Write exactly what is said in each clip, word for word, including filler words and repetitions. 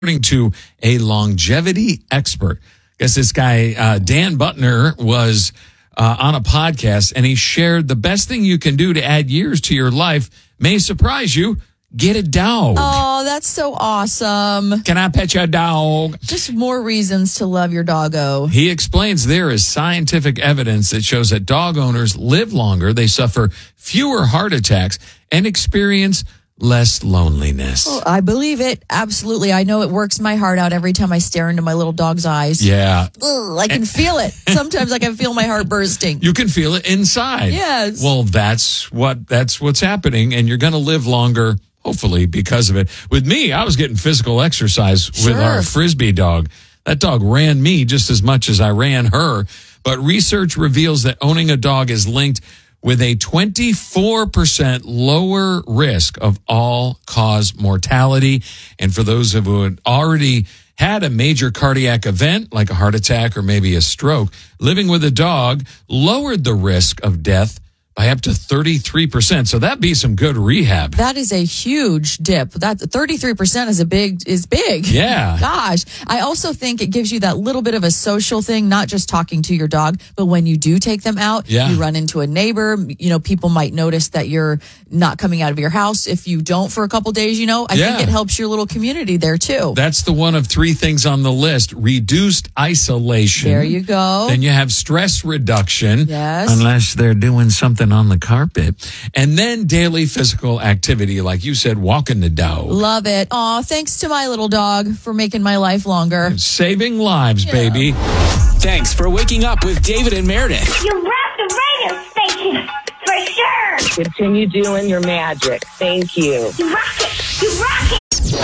According to a longevity expert. I guess this guy, uh, Dan Butner, was uh, on a podcast, and he shared the best thing you can do to add years to your life may surprise you. Get a dog. Oh, that's so awesome. Can I pet your dog? Just more reasons to love your doggo. He explains there is scientific evidence that shows that dog owners live longer, they suffer fewer heart attacks, and experience less loneliness. Oh, I believe it. Absolutely. I know it works my heart out every time I stare into my little dog's eyes. Yeah. Ugh, I can feel it. Sometimes I can feel my heart bursting. You can feel it inside. Yes. Well, that's what that's what's happening, and you're going to live longer, hopefully, because of it. With me, I was getting physical exercise Sure. with our Frisbee dog. That dog ran me just as much as I ran her. But research reveals that owning a dog is linked with a twenty-four percent lower risk of all-cause mortality. And for those who had already had a major cardiac event, like a heart attack or maybe a stroke, living with a dog lowered the risk of death by up to thirty-three percent. So that'd be some good rehab. That is a huge dip. That thirty-three percent is a big, is big. Yeah. Gosh. I also think it gives you that little bit of a social thing, not just talking to your dog, but when you do take them out, Yeah. you run into a neighbor, you know, people might notice that you're not coming out of your house. If you don't for a couple days, you know, I Yeah. think it helps your little community there too. That's the one of three things on the list. Reduced isolation. There you go. Then you have stress reduction. Yes. Unless they're doing something on the carpet. And then daily physical activity, like you said, walking the dog. Love it. Aw, thanks to my little dog for making my life longer. Saving lives, Yeah. baby. Thanks for waking up with David and Meredith. You rock the radio station, for sure. Continue doing your magic. Thank you. You rock it. You rock it.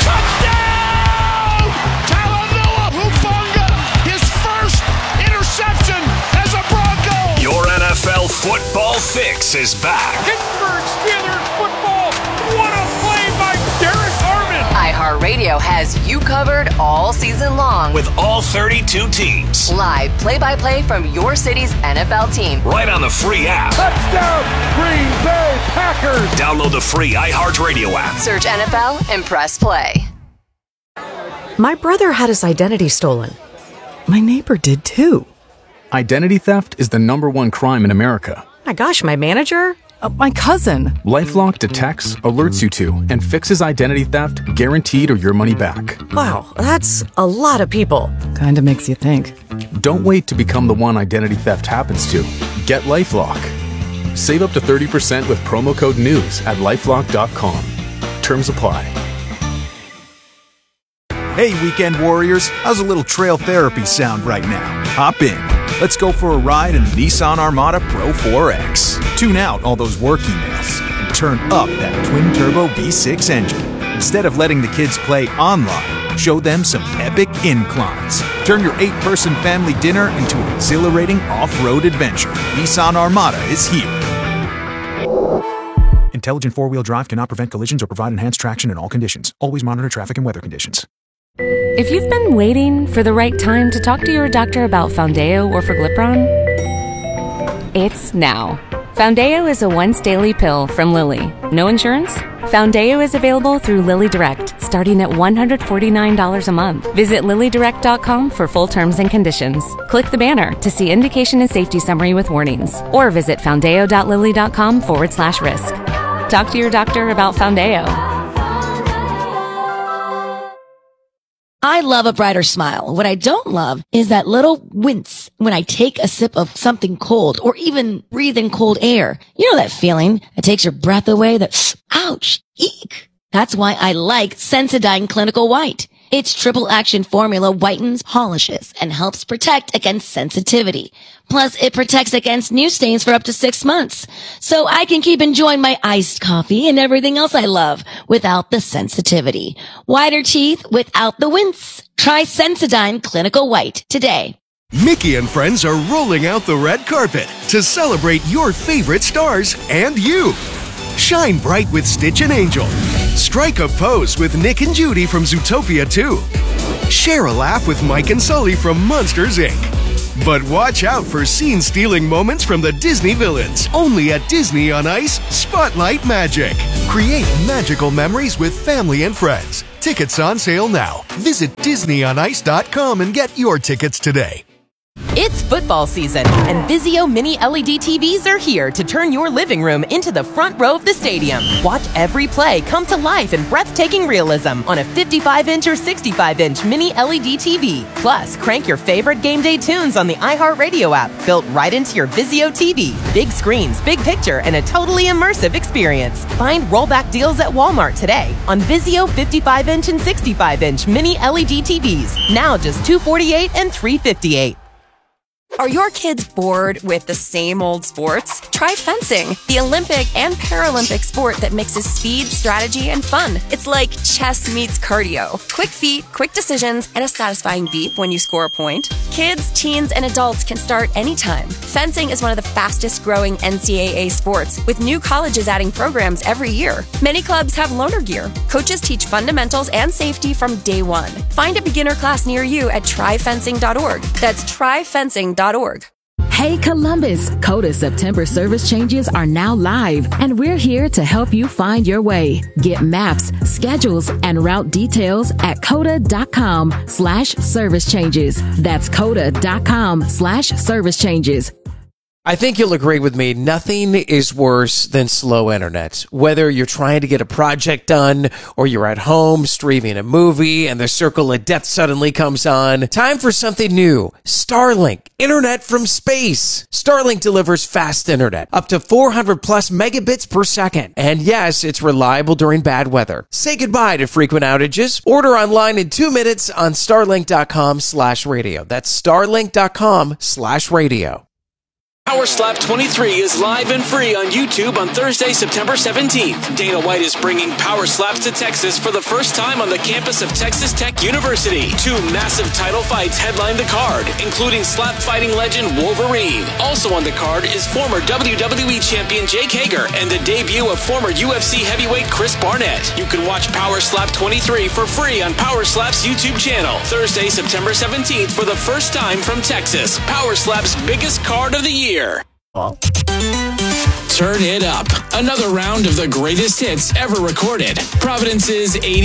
Touchdown! Talanoa Hufanga, his first interception as a Bronco. Your N F L football fix is back. Pittsburgh Steelers football. What a play by Derek Harmon. iHeartRadio has you covered all season long. With all thirty-two teams. Live play-by-play from your city's N F L team. Right on the free app. Touchdown, Green Bay Packers. Download the free iHeartRadio app. Search N F L and press play. My brother had his identity stolen. My neighbor did too. Identity theft is the number one crime in America. My gosh, my manager? Uh, my cousin. LifeLock detects, alerts you to, and fixes identity theft guaranteed or your money back. Wow, that's a lot of people. Kinda makes you think. Don't wait to become the one identity theft happens to. Get LifeLock. Save up to thirty percent with promo code NEWS at lifelock dot com. Terms apply. Hey, weekend warriors, how's a little trail therapy sound right now? Hop in. Let's go for a ride in the Nissan Armada Pro four X. Tune out all those work emails and turn up that twin-turbo V six engine. Instead of letting the kids play online, show them some epic inclines. Turn your eight-person family dinner into an exhilarating off-road adventure. Nissan Armada is here. Intelligent four-wheel drive cannot prevent collisions or provide enhanced traction in all conditions. Always monitor traffic and weather conditions. If you've been waiting for the right time to talk to your doctor about Foundeo or Forglipron, it's now. Foundeo is a once-daily pill from Lilly. No insurance? Foundeo is available through Lilly Direct, starting at one hundred forty-nine dollars a month. Visit lilly direct dot com for full terms and conditions. Click the banner to see indication and safety summary with warnings, or visit foundeo dot lilly dot com forward slash risk. Talk to your doctor about Foundeo. I love a brighter smile. What I don't love is that little wince when I take a sip of something cold or even breathe in cold air. You know that feeling that takes your breath away, that ouch, eek. That's why I like Sensodyne Clinical White. Its triple action formula whitens, polishes, and helps protect against sensitivity. Plus, it protects against new stains for up to six months. So I can keep enjoying my iced coffee and everything else I love without the sensitivity. Whiter teeth without the wince. Try Sensodyne Clinical White today. Mickey and friends are rolling out the red carpet to celebrate your favorite stars and you. Shine bright with Stitch and Angel. Strike a pose with Nick and Judy from Zootopia two. Share a laugh with Mike and Sully from Monsters, Incorporated. But watch out for scene-stealing moments from the Disney villains. Only at Disney on Ice Spotlight Magic. Create magical memories with family and friends. Tickets on sale now. Visit disney on ice dot com and get your tickets today. It's football season, and Vizio Mini L E D T Vs are here to turn your living room into the front row of the stadium. Watch every play come to life in breathtaking realism on a fifty-five inch or sixty-five inch Mini L E D T V. Plus, crank your favorite game day tunes on the iHeartRadio app, built right into your Vizio T V. Big screens, big picture, and a totally immersive experience. Find rollback deals at Walmart today on Vizio fifty-five inch and sixty-five inch Mini L E D T Vs. Now just two hundred forty-eight dollars and three hundred fifty-eight dollars. Are your kids bored with the same old sports? Try fencing, the Olympic and Paralympic sport that mixes speed, strategy, and fun. It's like chess meets cardio. Quick feet, quick decisions, and a satisfying beep when you score a point. Kids, teens, and adults can start anytime. Fencing is one of the fastest growing N C double A sports, with new colleges adding programs every year. Many clubs have loaner gear. Coaches teach fundamentals and safety from day one. Find a beginner class near you at try fencing dot org. That's try fencing dot org. Hey Columbus, COTA September service changes are now live, and we're here to help you find your way. Get maps, schedules, and route details at coda dot com slash service changes. That's coda dot com slash service changes. I think you'll agree with me. Nothing is worse than slow internet. Whether you're trying to get a project done or you're at home streaming a movie and the circle of death suddenly comes on. Time for something new. Starlink. Internet from space. Starlink delivers fast internet. Up to four hundred plus megabits per second. And yes, it's reliable during bad weather. Say goodbye to frequent outages. Order online in two minutes on starlink dot com slash radio. That's starlink dot com slash radio. Power Slap twenty-three is live and free on YouTube on Thursday, September seventeenth. Dana White is bringing Power Slaps to Texas for the first time on the campus of Texas Tech University. Two massive title fights headline the card, including slap fighting legend Wolverine. Also on the card is former W W E champion Jake Hager and the debut of former U F C heavyweight Chris Barnett. You can watch Power Slap twenty-three for free on Power Slap's YouTube channel. Thursday, September seventeenth for the first time from Texas. Power Slap's biggest card of the year. Turn it up. Another round of the greatest hits ever recorded. Providence's eighty